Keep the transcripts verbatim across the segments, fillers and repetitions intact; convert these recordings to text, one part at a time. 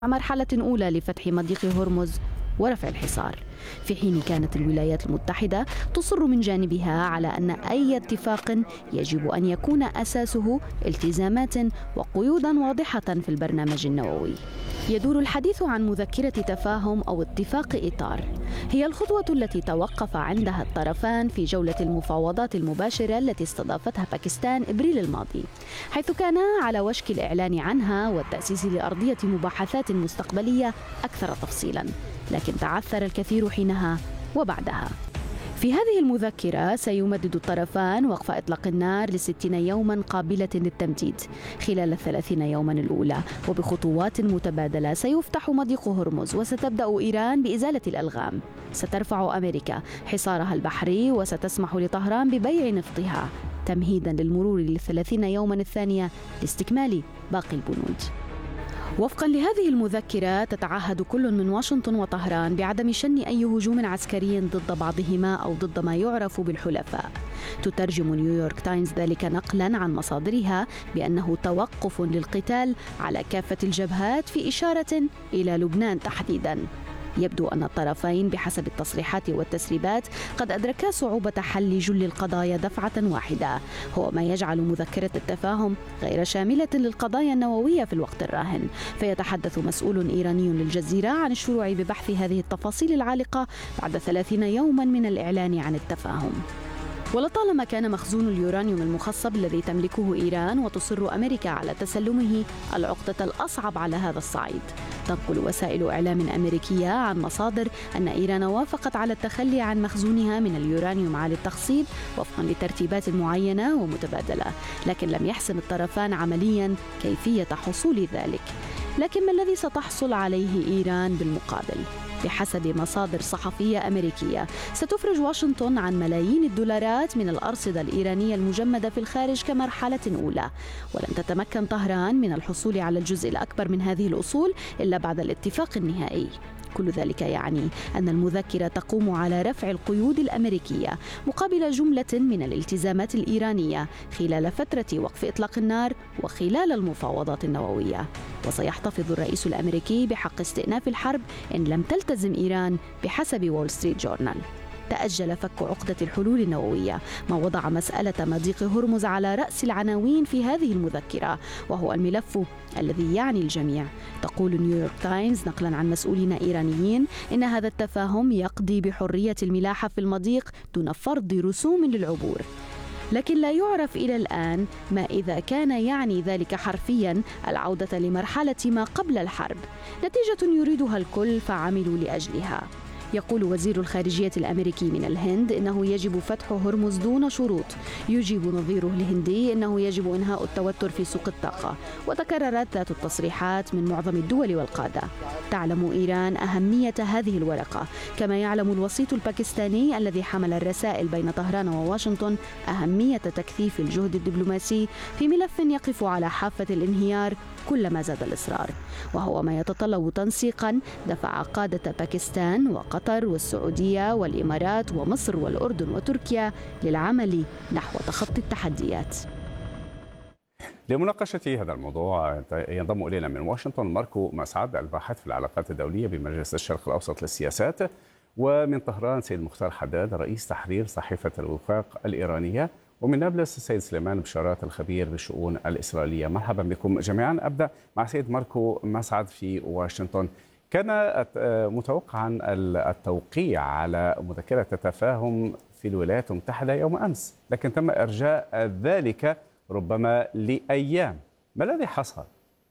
مرحلة أولى لفتح مضيق هرمز ورفع الحصار، في حين كانت الولايات المتحدة تصر من جانبها على أن أي اتفاق يجب أن يكون أساسه التزامات وقيودا واضحة في البرنامج النووي. يدور الحديث عن مذكرة تفاهم أو اتفاق إطار، هي الخطوة التي توقف عندها الطرفان في جولة المفاوضات المباشرة التي استضافتها باكستان إبريل الماضي، حيث كانا على وشك الإعلان عنها والتأسيس لأرضية مباحثات مستقبلية أكثر تفصيلا، لكن تعثر الكثير حينها وبعدها. في هذه المذكرة سيمدد الطرفان وقف إطلاق النار لستين يوما قابلة للتمديد خلال الثلاثين يوما الأولى، وبخطوات متبادلة سيفتح مضيق هرمز، وستبدأ إيران بإزالة الألغام، سترفع أمريكا حصارها البحري، وستسمح لطهران ببيع نفطها تمهيدا للمرور للثلاثين يوما الثانية لاستكمال باقي البنود. وفقا لهذه المذكرة تتعهد كل من واشنطن وطهران بعدم شن أي هجوم عسكري ضد بعضهما أو ضد ما يعرف بالحلفاء. تترجم نيويورك تايمز ذلك نقلا عن مصادرها بأنه توقف للقتال على كافة الجبهات، في إشارة إلى لبنان تحديدا. يبدو أن الطرفين بحسب التصريحات والتسريبات قد أدركا صعوبة حل جل القضايا دفعة واحدة، هو ما يجعل مذكرة التفاهم غير شاملة للقضايا النووية في الوقت الراهن. فيتحدث مسؤول إيراني للجزيرة عن الشروع ببحث هذه التفاصيل العالقة بعد ثلاثين يوما من الإعلان عن التفاهم. ولطالما كان مخزون اليورانيوم المخصب الذي تملكه إيران وتصر أمريكا على تسلمه العقدة الأصعب على هذا الصعيد. تنقل وسائل إعلام أمريكية عن مصادر أن إيران وافقت على التخلي عن مخزونها من اليورانيوم عالي التخصيب وفقا لترتيبات معينة ومتبادلة، لكن لم يحسم الطرفان عمليا كيفية حصول ذلك. لكن ما الذي ستحصل عليه إيران بالمقابل؟ بحسب مصادر صحفية أمريكية ستفرج واشنطن عن ملايين الدولارات من الأرصدة الإيرانية المجمدة في الخارج كمرحلة أولى، ولن تتمكن طهران من الحصول على الجزء الأكبر من هذه الأصول إلا بعد الاتفاق النهائي. كل ذلك يعني أن المذكرة تقوم على رفع القيود الأمريكية مقابل جملة من الالتزامات الإيرانية خلال فترة وقف إطلاق النار وخلال المفاوضات النووية. وسيحتفظ الرئيس الأمريكي بحق استئناف الحرب إن لم تلتزم إيران بحسب وول ستريت جورنال. تأجل فك عقدة الحلول النووية، ما وضع مسألة مضيق هرمز على رأس العناوين في هذه المذكرة، وهو الملف الذي يعني الجميع. تقول نيويورك تايمز نقلا عن مسؤولين إيرانيين إن هذا التفاهم يقضي بحرية الملاحة في المضيق دون فرض رسوم للعبور، لكن لا يعرف إلى الآن ما إذا كان يعني ذلك حرفيا العودة لمرحلة ما قبل الحرب، نتيجة يريدها الكل فعملوا لأجلها. يقول وزير الخارجية الأمريكي من الهند إنه يجب فتح هرمز دون شروط، يجيب نظيره الهندي إنه يجب إنهاء التوتر في سوق الطاقة. وتكررت ذات التصريحات من معظم الدول والقادة. تعلم إيران أهمية هذه الورقة، كما يعلم الوسيط الباكستاني الذي حمل الرسائل بين طهران وواشنطن أهمية تكثيف الجهد الدبلوماسي في ملف يقف على حافة الانهيار كلما زاد الإصرار، وهو ما يتطلب تنسيقا دفع قادة باكستان وقطر والسعودية والإمارات ومصر والأردن وتركيا للعمل نحو تخطي التحديات. لمناقشة هذا الموضوع ينضم إلينا من واشنطن ماركو مسعد، الباحث في العلاقات الدولية بمجلس الشرق الأوسط للسياسات، ومن طهران سيد مختار حداد رئيس تحرير صحيفة الوفاق الإيرانية، ومن نابلس السيد سليمان بشارات الخبير بالشؤون الإسرائيلية. مرحبا بكم جميعا. أبدأ مع سيد ماركو مسعد في واشنطن. كان متوقعا التوقيع على مذكرة التفاهم في الولايات المتحدة يوم أمس، لكن تم إرجاء ذلك ربما لأيام. ما الذي حصل؟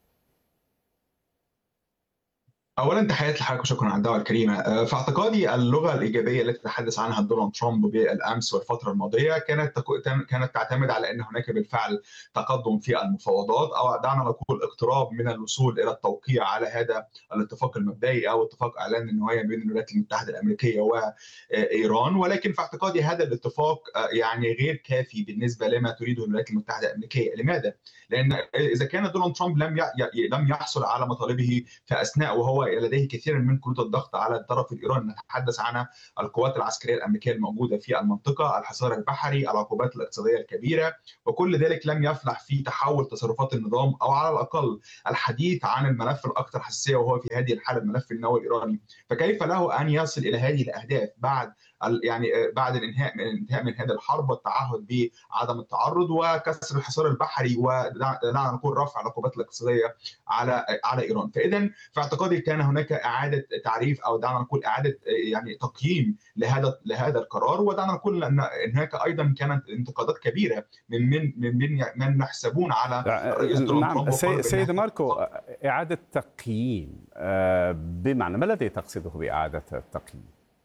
اولا تحياتي لحضرتك وشكرا على الدعوه الكريمه. في اعتقادي اللغه الايجابيه التي تحدث عنها دونالد ترامب بالامس والفتره الماضيه كانت كانت تعتمد على ان هناك بالفعل تقدم في المفاوضات، او دعنا نقول اقتراب من الوصول الى التوقيع على هذا الاتفاق المبدئي او اتفاق اعلان النهايه بين الولايات المتحده الامريكيه وايران. ولكن في اعتقادي هذا الاتفاق يعني غير كافي بالنسبه لما تريده الولايات المتحده الامريكيه. لماذا؟ لان اذا كان دونالد ترامب لم لم يحصل على مطالبه في اثناء وهو ولديه كثيرا من كروت الضغط على الطرف الايراني. نتحدث عن القوات العسكريه الامريكيه الموجوده في المنطقه، الحصار البحري، العقوبات الاقتصاديه الكبيره، وكل ذلك لم يفلح في تحول تصرفات النظام، او على الاقل الحديث عن الملف الاكثر حساسيه وهو في هذه الحاله الملف النووي الايراني. فكيف له ان يصل الى هذه الاهداف بعد يعني بعد الانهاء من الانتهاء من هذه الحرب والتعهد بعدم التعرض وكسر الحصار البحري ودعنا نقول رفع العقوبات الاقتصاديه على على ايران. فاذا في اعتقادي كان هناك اعاده تعريف او دعنا نقول اعاده يعني تقييم لهذا لهذا القرار، ودعنا نقول ان هناك ايضا كانت انتقادات كبيره من من من من يحسبون على الرئيس دونالد نعم ترامب. سيد ماركو، اعاده تقييم بمعنى ما الذي تقصده باعاده التقييم؟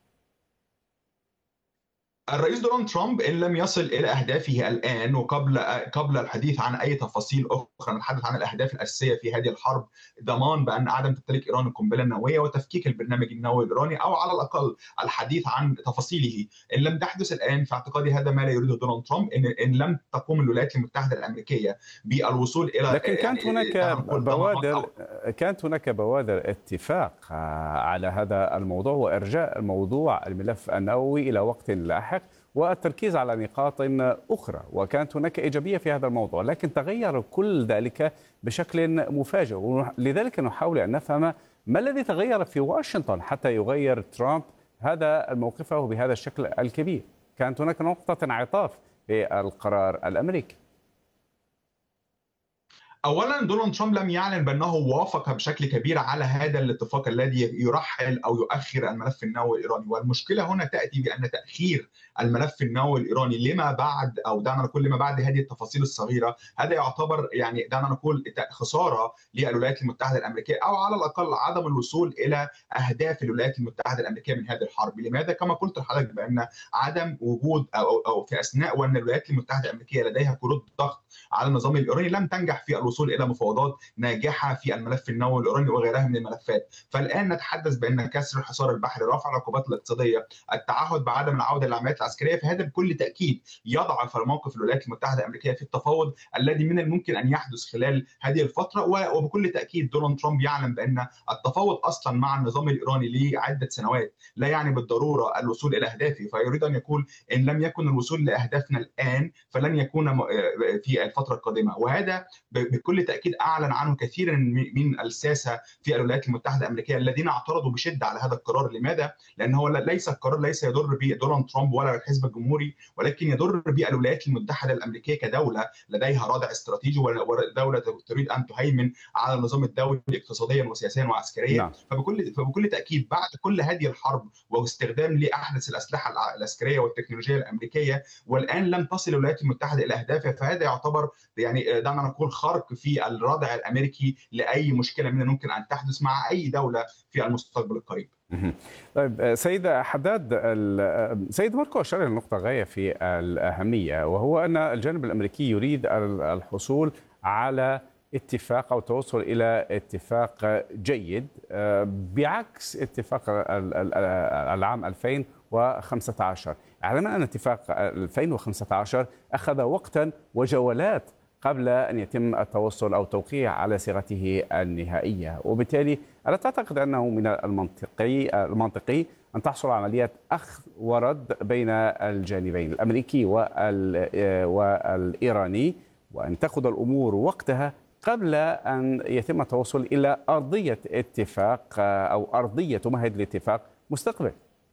الرئيس دونالد ترامب ان لم يصل الى اهدافه الان وقبل قبل الحديث عن اي تفاصيل اخرى، نتحدث عن الاهداف الاساسيه في هذه الحرب، ضمان بان عدم تمتلك ايران القنبله النوويه وتفكيك البرنامج النووي الايراني، او على الاقل الحديث عن تفاصيله. ان لم تحدث الان في اعتقادي هذا ما لا يريده دونالد ترامب، ان ان لم تقوم الولايات المتحده الامريكيه بالوصول الى لكن كانت يعني هناك بوادر كانت هناك بوادر اتفاق على هذا الموضوع وارجاء الموضوع الملف النووي الى وقت لاحق والتركيز على نقاط أخرى، وكانت هناك إيجابية في هذا الموضوع، لكن تغير كل ذلك بشكل مفاجئ. لذلك نحاول أن نفهم ما الذي تغير في واشنطن حتى يغير ترامب هذا موقفه بهذا الشكل الكبير. كانت هناك نقطة انعطاف في القرار الأمريكي. اولا دونالد ترامب لم يعلن بانه وافق بشكل كبير على هذا الاتفاق الذي يرحل او يؤخر الملف النووي الايراني، والمشكله هنا تاتي بان تاخير الملف النووي الايراني لما بعد او دعنا نقول لما بعد هذه التفاصيل الصغيره، هذا يعتبر يعني دعنا نقول خساره للولايات المتحده الامريكيه، او على الاقل عدم الوصول الى اهداف الولايات المتحده الامريكيه من هذه الحرب. لماذا؟ كما قلت لحضرتك بان عدم وجود او او في اثناء وان الولايات المتحده الامريكيه لديها كروت ضغط على النظام الايراني لم تنجح في الوصول الى مفاوضات ناجحه في الملف النووي الايراني وغيرها من الملفات. فالان نتحدث بان كسر الحصار البحري، رفع العقوبات الاقتصاديه، التعهد بعدم العوده للعمليات العسكريه، فهذا بكل تاكيد يضعف موقف الولايات المتحده الامريكيه في التفاوض الذي من الممكن ان يحدث خلال هذه الفتره. وبكل تاكيد دونالد ترامب يعلم بان التفاوض اصلا مع النظام الايراني لعده سنوات لا يعني بالضروره الوصول الى اهدافه، فيريد ان يقول ان لم يكن الوصول لاهدافنا الان فلن يكون في الفتره القادمه. وهذا بكل تاكيد اعلن عنه كثيرا من الساسه في الولايات المتحده الامريكيه الذين اعترضوا بشده على هذا القرار. لماذا؟ لانه ليس القرار ليس يضر بدونالد ترامب ولا الحزب الجمهوري، ولكن يضر بالولايات المتحده الامريكيه كدوله لديها رادع استراتيجي ودوله تريد ان تهيمن على النظام الدولي اقتصاديا وسياسيا وعسكريا. نعم. فبكل فبكل تاكيد بعد كل هذه الحرب واستخدام لاحدث الاسلحه العسكريه والتكنولوجيا الامريكيه والان لم تصل الولايات المتحده الى اهدافها، فهذا يعتبر يعني دعنا نقول خرق في الردع الامريكي لاي مشكله من الممكن ان تحدث مع اي دوله في المستقبل القريب. طيب سيد حداد، سيد ماركو اشار الى نقطه غايه في الاهميه، وهو ان الجانب الامريكي يريد الحصول على اتفاق او التوصل الى اتفاق جيد بعكس اتفاق العام ألفين وخمسة عشر. علما ان اتفاق ألفين وخمسة عشر اخذ وقتا وجولات قبل أن يتم التوصل أو التوقيع على صيغته النهائية، وبالتالي ألا تعتقد أنه من المنطقي المنطقي أن تحصل عمليات أخذ ورد بين الجانبين الأمريكي والإيراني، وأن تأخذ الأمور وقتها قبل أن يتم التوصل إلى أرضية اتفاق أو أرضية تمهد لاتفاق مستقبل؟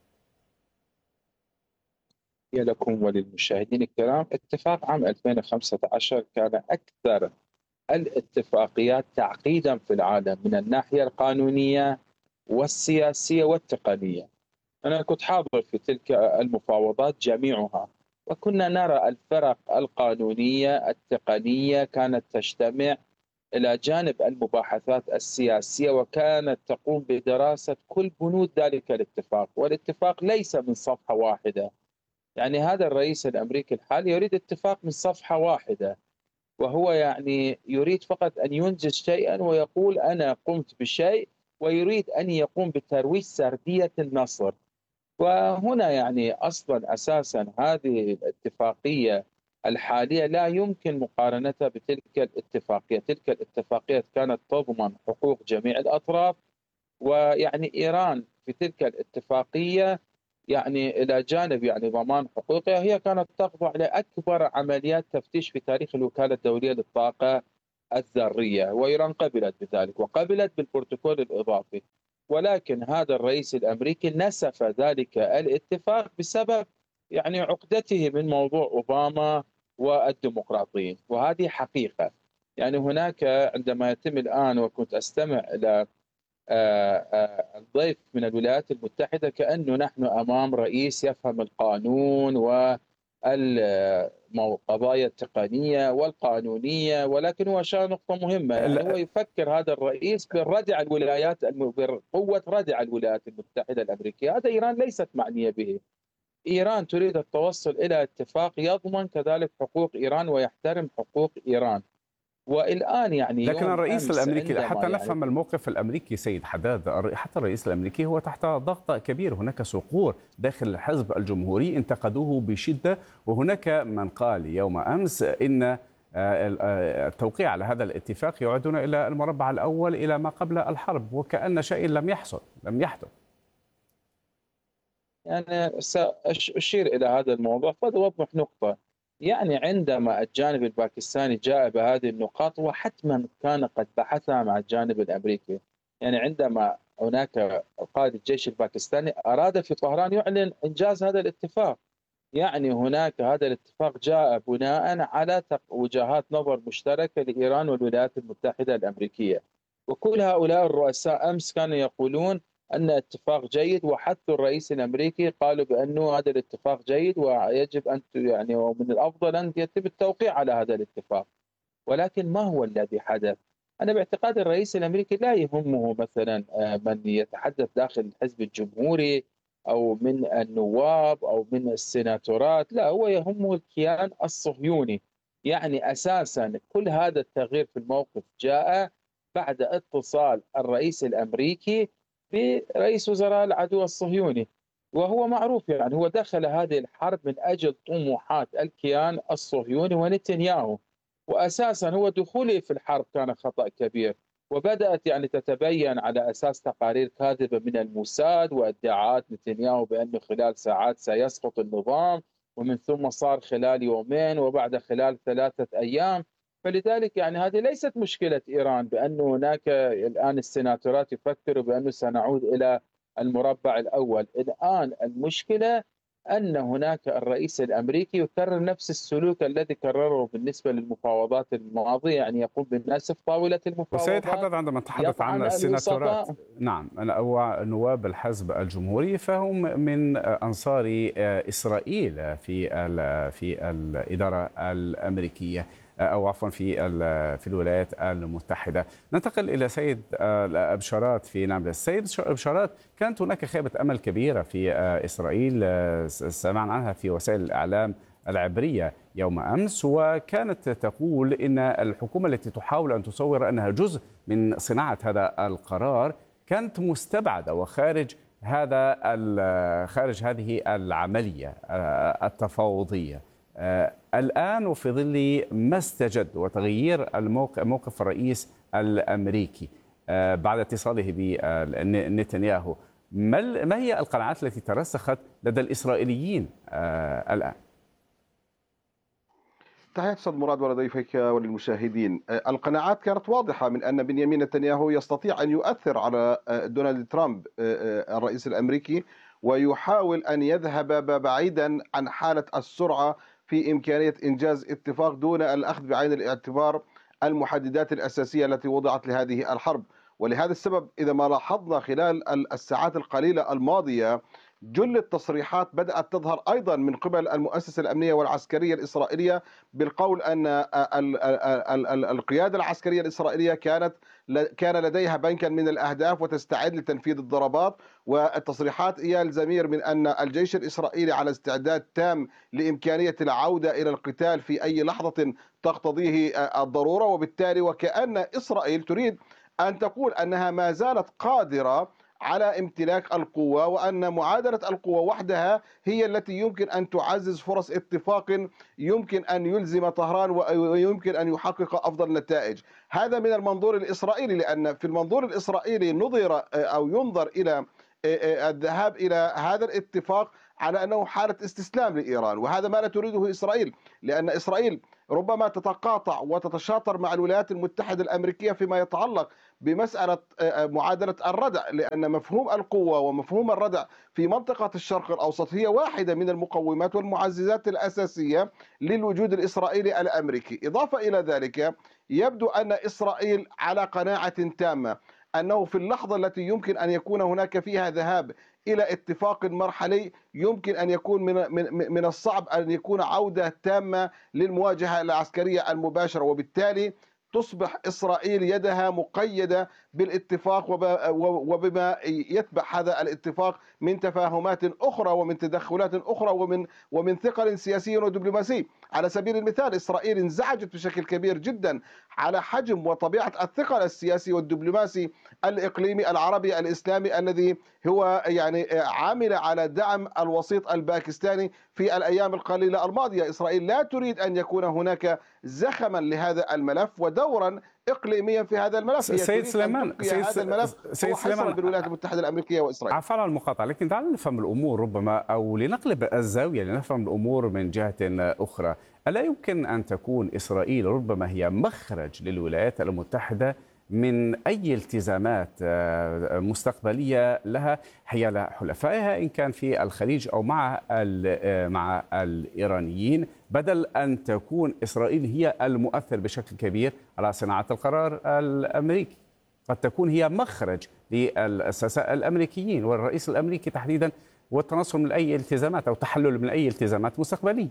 لكم وللمشاهدين الكرام، اتفاق عام ألفين وخمسة عشر كان أكثر الاتفاقيات تعقيدا في العالم من الناحية القانونية والسياسية والتقنية. أنا كنت حاضر في تلك المفاوضات جميعها، وكنا نرى الفرق القانونية التقنية كانت تجتمع إلى جانب المباحثات السياسية، وكانت تقوم بدراسة كل بنود ذلك الاتفاق، والاتفاق ليس من صفحة واحدة. يعني هذا الرئيس الأمريكي الحالي يريد اتفاق من صفحة واحدة، وهو يعني يريد فقط أن ينجز شيئا ويقول أنا قمت بشيء، ويريد أن يقوم بترويج سردية النصر. وهنا يعني أصلا أساسا هذه الاتفاقية الحالية لا يمكن مقارنتها بتلك الاتفاقية. تلك الاتفاقية كانت تضمن حقوق جميع الأطراف ويعني إيران في تلك الاتفاقية يعني إلى جانب يعني ضمان حقوقها هي كانت تخضع لأكبر عمليات تفتيش في تاريخ الوكالة الدولية للطاقة الذرية، وإيران قبلت بذلك وقبلت بالبروتوكول الإضافي. ولكن هذا الرئيس الأمريكي نسف ذلك الاتفاق بسبب يعني عقدته من موضوع أوباما والديمقراطيين، وهذه حقيقة. يعني هناك عندما يتم الآن، وكنت أستمع إلى الضيف من الولايات المتحدة، كأنه نحن أمام رئيس يفهم القانون والقضايا التقنية والقانونية، ولكن هو شاء نقطة مهمة. يعني هو يفكر هذا الرئيس بردع الولايات، بقوة ردع الولايات المتحدة الأمريكية. هذا إيران ليست معنية به. إيران تريد التوصل إلى اتفاق يضمن كذلك حقوق إيران ويحترم حقوق إيران. والآن يعني لكن الرئيس الأمريكي حتى يعني نفهم الموقف الأمريكي سيد حداد، حتى الرئيس الأمريكي هو تحت ضغط كبير. هناك صقور داخل الحزب الجمهوري انتقدوه بشدة، وهناك من قال يوم أمس إن التوقيع على هذا الاتفاق يعودنا إلى المربع الأول، إلى ما قبل الحرب، وكأن شيء لم يحصل لم يحدث. يعني سأشير إلى هذا الموضوع فأوضح نقطة. يعني عندما الجانب الباكستاني جاء بهذه النقاط وحتما كان قد بحثها مع الجانب الأمريكي. يعني عندما هناك قائد الجيش الباكستاني أراد في طهران يعلن إنجاز هذا الاتفاق، يعني هناك هذا الاتفاق جاء بناء على وجهات نظر مشتركة لإيران والولايات المتحدة الأمريكية، وكل هؤلاء الرؤساء أمس كانوا يقولون أن اتفاق جيد، وحتى الرئيس الأمريكي قالوا بأنه هذا الاتفاق جيد ويجب أن يعني ومن الأفضل أن يتم التوقيع على هذا الاتفاق. ولكن ما هو الذي حدث؟ أنا باعتقاد الرئيس الأمريكي لا يهمه مثلا من يتحدث داخل الحزب الجمهوري أو من النواب أو من السيناتورات، لا، هو يهمه الكيان الصهيوني. يعني أساسا كل هذا التغيير في الموقف جاء بعد اتصال الرئيس الأمريكي برئيس وزراء العدو الصهيوني، وهو معروف. يعني هو دخل هذه الحرب من أجل طموحات الكيان الصهيوني ونتنياهو، وأساسا هو دخوله في الحرب كان خطأ كبير، وبدأت يعني تتبين على أساس تقارير كاذبة من الموساد وادعاءات نتنياهو بأنه خلال ساعات سيسقط النظام، ومن ثم صار خلال يومين وبعد خلال ثلاثة أيام. فلذلك يعني هذه ليست مشكلة إيران بأنه هناك الآن السيناتورات يفكروا بأنه سنعود إلى المربع الأول. الآن المشكلة أن هناك الرئيس الأمريكي يكرر نفس السلوك الذي كرره بالنسبة للمفاوضات الماضية، يعني يقوم بالناس في طاولة المفاوضات. وسيد حدد عندما تحدث عن السيناتورات، نعم، أو نواب الحزب الجمهوري، فهم من أنصار إسرائيل في في الإدارة الأمريكية، أو عفوا في في الولايات المتحدة. ننتقل إلى سيد بشارات في نابلس. سيد بشارات، كانت هناك خيبة أمل كبيرة في إسرائيل سمعنا عنها في وسائل الإعلام العبرية يوم أمس، وكانت تقول إن الحكومة التي تحاول أن تصور أنها جزء من صناعة هذا القرار كانت مستبعدة وخارج هذا خارج هذه العملية التفاوضية. آه الآن وفي ظل ما استجد وتغيير الموقف موقف الرئيس الأمريكي آه بعد اتصاله بنتنياهو، ما, ما هي القناعات التي ترسخت لدى الإسرائيليين آه الآن؟ تحية أستاذ مراد ولضيفك وللمشاهدين. القناعات كانت واضحة من أن بنيامين نتنياهو يستطيع أن يؤثر على دونالد ترامب الرئيس الأمريكي، ويحاول أن يذهب بعيدا عن حالة السرعة في إمكانية إنجاز اتفاق دون الأخذ بعين الاعتبار المحددات الأساسية التي وضعت لهذه الحرب. ولهذا السبب إذا ما لاحظنا خلال الساعات القليلة الماضية جل التصريحات بدأت تظهر أيضا من قبل المؤسسة الأمنية والعسكرية الإسرائيلية بالقول أن القيادة العسكرية الإسرائيلية كانت كان لديها بنكا من الأهداف وتستعد لتنفيذ الضربات. والتصريحات إيال زمير من أن الجيش الإسرائيلي على استعداد تام لإمكانية العودة إلى القتال في أي لحظة تقتضيه الضرورة، وبالتالي وكأن إسرائيل تريد أن تقول أنها ما زالت قادرة على امتلاك القوة، وأن معادلة القوة وحدها هي التي يمكن أن تعزز فرص اتفاق يمكن أن يلزم طهران ويمكن أن يحقق أفضل نتائج. هذا من المنظور الإسرائيلي، لأن في المنظور الإسرائيلي نظر أو ينظر إلى الذهاب إلى هذا الاتفاق على أنه حالة استسلام لإيران، وهذا ما لا تريده إسرائيل، لأن إسرائيل ربما تتقاطع وتتشاطر مع الولايات المتحدة الأمريكية فيما يتعلق بمسألة معادلة الردع، لأن مفهوم القوة ومفهوم الردع في منطقة الشرق الأوسط هي واحدة من المقومات والمعززات الأساسية للوجود الإسرائيلي الأمريكي. إضافة إلى ذلك، يبدو أن إسرائيل على قناعة تامة أنه في اللحظة التي يمكن أن يكون هناك فيها ذهاب إلى اتفاق مرحلي يمكن أن يكون من من من الصعب أن يكون عودة تامة للمواجهة العسكرية المباشرة، وبالتالي تصبح إسرائيل يدها مقيدة بالاتفاق وبما يتبع هذا الاتفاق من تفاهمات أخرى ومن تدخلات أخرى ومن ومن ثقل سياسي ودبلوماسي. على سبيل المثال، إسرائيل انزعجت بشكل كبير جدا على حجم وطبيعة الثقل السياسي والدبلوماسي الإقليمي العربي الإسلامي الذي هو يعني عامل على دعم الوسيط الباكستاني في الأيام القليلة الماضية. إسرائيل لا تريد أن يكون هناك زخما لهذا الملف ودورا إقليميا في هذا الملف. سيد سليمان، سيد هذا الملف سيد سليمان بالولايات المتحدة الأمريكية وإسرائيل. عفوا على المقاطعة، لكن دعنا نفهم الأمور ربما، أو لنقلب الزاوية لنفهم الأمور من جهة أخرى. ألا يمكن أن تكون إسرائيل ربما هي مخرج للولايات المتحدة من أي التزامات مستقبلية لها حيال حلفائها إن كان في الخليج أو مع مع الإيرانيين، بدل أن تكون إسرائيل هي المؤثر بشكل كبير على صناعة القرار الأمريكي؟ قد تكون هي مخرج للساسة الأمريكيين والرئيس الأمريكي تحديدا، والتنصل من أي التزامات أو تحلل من أي التزامات مستقبلية.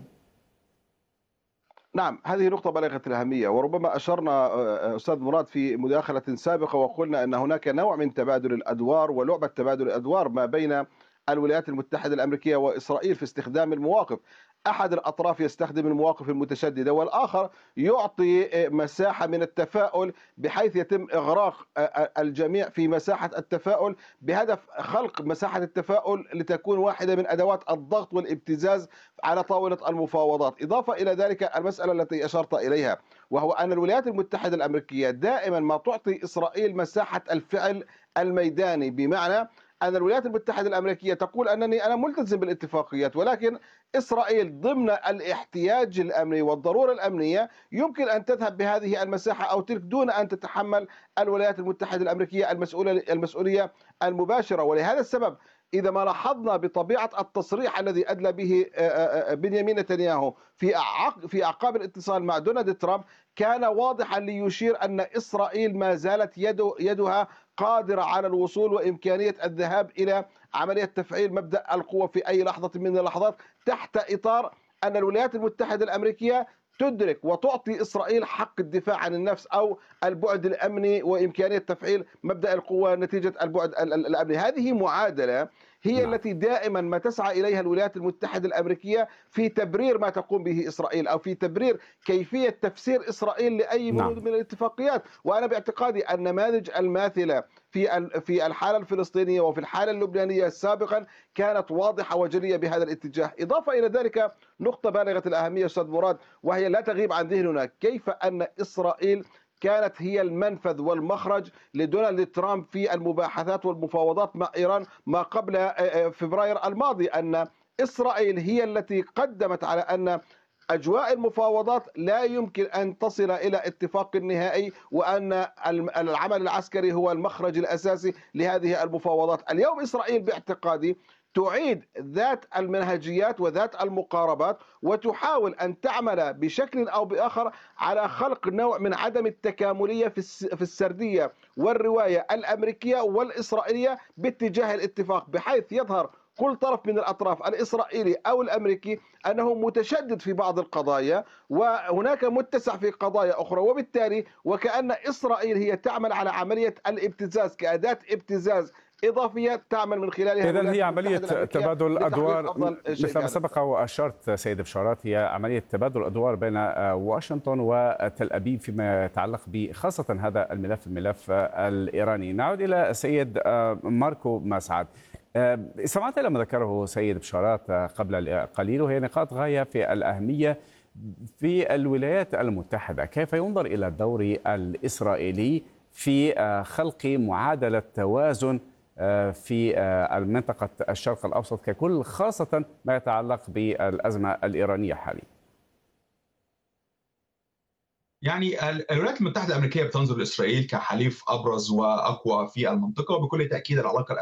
نعم، هذه نقطة بالغة الأهمية، وربما أشرنا أستاذ مراد في مداخلة سابقة وقلنا أن هناك نوع من تبادل الأدوار ولعبة تبادل الأدوار ما بين الولايات المتحدة الأمريكية وإسرائيل في استخدام المواقف. أحد الأطراف يستخدم المواقف المتشددة والآخر يعطي مساحة من التفاؤل بحيث يتم إغراق الجميع في مساحة التفاؤل بهدف خلق مساحة التفاؤل لتكون واحدة من أدوات الضغط والابتزاز على طاولة المفاوضات. إضافة إلى ذلك المسألة التي أشرت إليها، وهو أن الولايات المتحدة الأمريكية دائما ما تعطي إسرائيل مساحة الفعل الميداني، بمعنى أن الولايات المتحدة الأمريكية تقول أنني أنا ملتزم بالاتفاقيات، ولكن إسرائيل ضمن الاحتياج الأمني والضرورة الأمنية يمكن أن تذهب بهذه المساحة أو تلك دون أن تتحمل الولايات المتحدة الأمريكية المسؤولية المباشرة. ولهذا السبب إذا ما لاحظنا بطبيعة التصريح الذي أدلى به بنيامين نتنياهو في في أعقاب الاتصال مع دونالد ترامب، كان واضحا ليشير أن إسرائيل ما زالت يدها قادرة على الوصول وإمكانية الذهاب إلى عملية تفعيل مبدأ القوة في أي لحظة من اللحظات، تحت إطار أن الولايات المتحدة الأمريكية تدرك وتعطي إسرائيل حق الدفاع عن النفس أو البعد الأمني وإمكانية تفعيل مبدأ القوة نتيجة البعد الأمني. هذه معادلة هي نعم. التي دائما ما تسعى إليها الولايات المتحدة الأمريكية في تبرير ما تقوم به إسرائيل أو في تبرير كيفية تفسير إسرائيل لأي بنود نعم. من الاتفاقيات. وأنا باعتقادي النماذج الماثلة في في الحالة الفلسطينية وفي الحالة اللبنانية سابقا كانت واضحة وجلية بهذا الاتجاه. إضافة إلى ذلك نقطة بالغة الأهمية أستاذ مراد، وهي لا تغيب عن ذهننا، كيف أن إسرائيل كانت هي المنفذ والمخرج لدونالد ترامب في المباحثات والمفاوضات مع إيران ما قبل فبراير الماضي، أن إسرائيل هي التي قدمت على أن أجواء المفاوضات لا يمكن أن تصل إلى اتفاق نهائي، وأن العمل العسكري هو المخرج الأساسي لهذه المفاوضات. اليوم إسرائيل باعتقادي تعيد ذات المنهجيات وذات المقاربات وتحاول أن تعمل بشكل أو بآخر على خلق نوع من عدم التكاملية في السردية والرواية الأمريكية والإسرائيلية باتجاه الاتفاق، بحيث يظهر كل طرف من الأطراف الإسرائيلي أو الأمريكي أنه متشدد في بعض القضايا وهناك متسع في قضايا أخرى، وبالتالي وكأن إسرائيل هي تعمل على عملية الابتزاز كأداة ابتزاز إضافية تعمل من خلالها. إذن هي عملية تبادل أدوار مثل ما سبق وأشرت سيد بشارات، هي عملية تبادل أدوار بين واشنطن وتل أبيب فيما يتعلق بخاصة هذا الملف الملف الإيراني. نعود إلى سيد ماركو مسعد. سمعت لما ذكره سيد بشارات قبل قليل، وهي نقاط غاية في الأهمية في الولايات المتحدة. كيف ينظر إلى الدور الإسرائيلي في خلق معادلة توازن في المنطقة الشرق الأوسط ككل، خاصة ما يتعلق بالأزمة الإيرانية حاليا؟ يعني الولايات المتحدة الأمريكية بتنظر لإسرائيل كحليف أبرز وأقوى في المنطقة، وبكل تأكيد العلاقة